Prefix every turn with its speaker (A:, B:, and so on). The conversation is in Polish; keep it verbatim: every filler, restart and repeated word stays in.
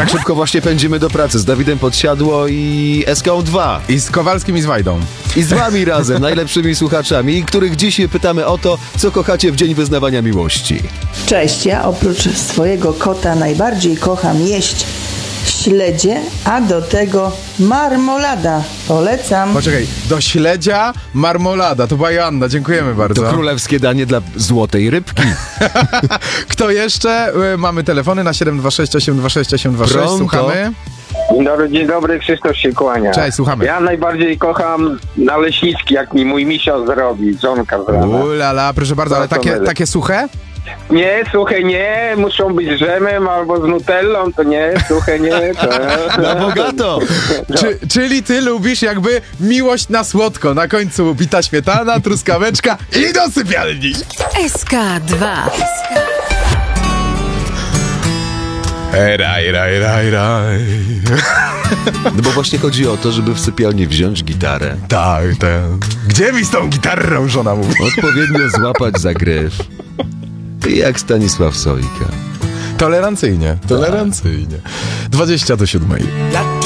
A: Tak szybko właśnie pędzimy do pracy z Dawidem Podsiadło i S K dwa.
B: I z Kowalskim i z Wajdą.
A: I z wami razem, najlepszymi słuchaczami, których dziś pytamy o to, co kochacie w dzień wyznawania miłości.
C: Cześć, ja oprócz swojego kota najbardziej kocham jeść śledzie, a do tego marmolada. Polecam.
B: Poczekaj, do śledzia marmolada. To była Joanna, dziękujemy bardzo.
A: To królewskie danie dla złotej rybki.
B: Kto jeszcze? Mamy telefony na siedem dwa sześć osiem dwa sześć osiem dwa sześć. Słuchamy.
D: Dzień dobry, dzień dobry, Krzysztof się kłania.
B: Cześć, słuchamy.
D: Ja najbardziej kocham naleśniczki, jak mi mój misio zrobi, żonka z rana.
B: Ulala, proszę bardzo, ale takie, takie suche?
D: Nie, suche nie, muszą być z dżemem albo z nutellą, to nie, suche nie. To...
A: Na bogato!
B: Czy, czyli ty lubisz jakby miłość na słodko, na końcu bita śmietana, truskaweczka i do sypialni.
E: S K dwa.
B: Raj, raj, raj, raj.
A: No bo właśnie chodzi o to, żeby w sypialni wziąć gitarę.
B: Tak, tak. Gdzie mi z tą gitarą, żona mówi?
A: Odpowiednio złapać za gryf. I jak Stanisław Sojka.
B: Tolerancyjnie, tolerancyjnie. dwadzieścia do siódmej.